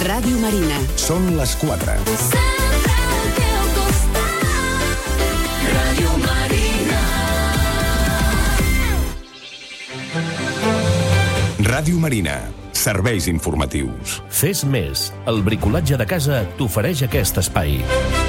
Ràdio Marina. Són les 4. Ràdio Marina. Ràdio Marina. Serveis informatius. Fes més. El bricolatge de casa t'ofereix aquest espai.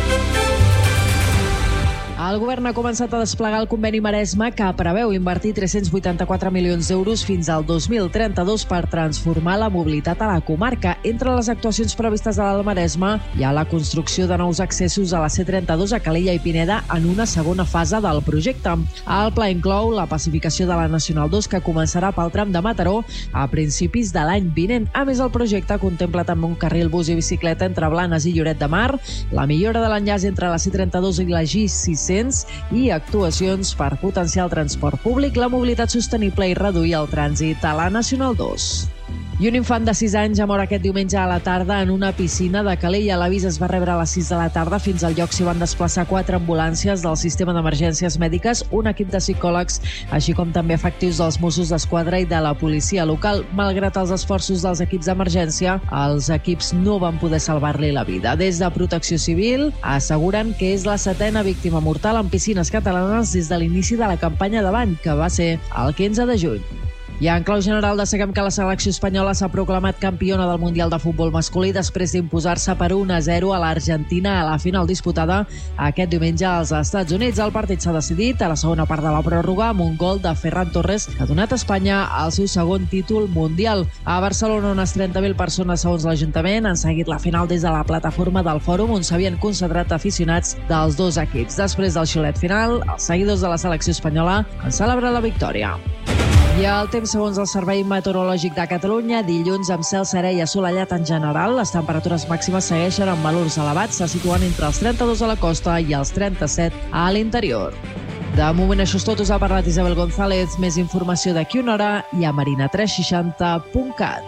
El govern ha començat a desplegar el conveni Maresme que preveu invertir 384 milions d'euros fins al 2032 per transformar la mobilitat a la comarca. Entre les actuacions previstes a l'Alt Maresme hi ha la construcció de nous accessos a la C32 a Calella i Pineda en una segona fase del projecte. El pla inclou la pacificació de la Nacional 2 que començarà pel tram de Mataró a principis de l'any vinent. A més, el projecte contempla també un carril bus i bicicleta entre Blanes i Lloret de Mar, la millora de l'enllaç entre la C32 i la G600 i actuacions per potenciar el transport públic, la mobilitat sostenible i reduir el trànsit a la Nacional 2. I un infant de 6 anys ha mort aquest diumenge a la tarda en una piscina de Calella. L'avís es va rebre a les 6 de la tarda. Fins al lloc s'hi van desplaçar 4 ambulàncies del sistema d'emergències mèdiques, un equip de psicòlegs, així com també efectius dels Mossos d'Esquadra i de la policia local. Malgrat els esforços dels equips d'emergència, els equips no van poder salvar-li la vida. Des de Protecció Civil asseguren que és la 7a víctima mortal en piscines catalanes des de l'inici de la campanya de bany, que va ser el 15 de juny. I en clau general destaquem que la selecció espanyola s'ha proclamat campiona del Mundial de Futbol masculí després d'imposar-se per 1-0 a l'Argentina a la final disputada aquest diumenge als Estats Units. El partit s'ha decidit a la segona part de la pròrroga amb un gol de Ferran Torres que ha donat a Espanya el seu segon títol mundial. A Barcelona, unes 30.000 persones, segons l'Ajuntament, han seguit la final des de la plataforma del Fòrum, on s'havien concentrat aficionats dels dos equips. Després del xiulet final, els seguidors de la selecció espanyola han celebrat la victòria. I el temps, segons el Servei Meteorològic de Catalunya, dilluns amb cel serè i assolellat en general. Les temperatures màximes segueixen amb valors elevats, se situen entre els 32 a la costa i els 37 a l'interior. De moment això és tot. Us ha parlat Isabel González. Més informació d'aquí una hora i a marina360.cat.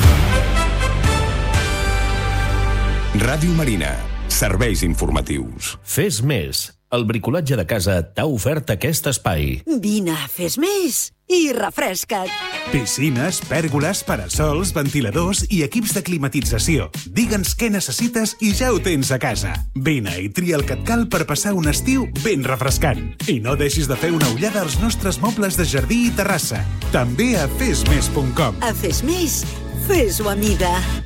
Ràdio Marina. Serveis informatius. Fes més. El bricolatge de casa t'ha ofert aquest espai. Vine, fes més i refresca't. Piscines, pèrgoles, parasols, ventiladors i equips de climatització. Digue'ns què necessites i ja ho tens a casa. Vine i tria el que et cal per passar un estiu ben refrescant. I no deixis de fer una ullada als nostres mobles de jardí i terrassa. També a fesmes.com. A Fes Més, fes-ho a mida.